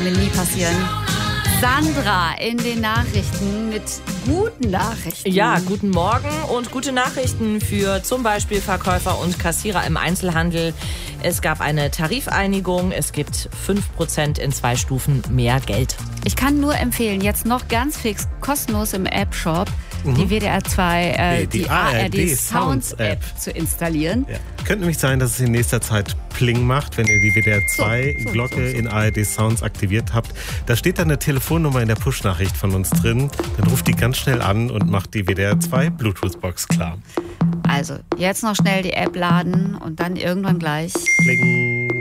mir nie passieren. Sandra in den Nachrichten mit guten Nachrichten. Ja, guten Morgen und gute Nachrichten für zum Beispiel Verkäufer und Kassierer im Einzelhandel. Es gab eine Tarifeinigung, es gibt 5% in 2 Stufen mehr Geld. Ich kann nur empfehlen, jetzt noch ganz fix kostenlos im App-Shop die WDR 2, die ARD Sounds App zu installieren. Ja. Könnte nämlich sein, dass es in nächster Zeit Pling macht, wenn ihr die WDR 2 Glocke in ARD Sounds aktiviert habt. Da steht dann eine Telefonnummer in der Push-Nachricht von uns drin. Dann ruft die ganz schnell an und macht die WDR 2 Bluetooth-Box klar. Also, jetzt noch schnell die App laden und dann irgendwann gleich Pling.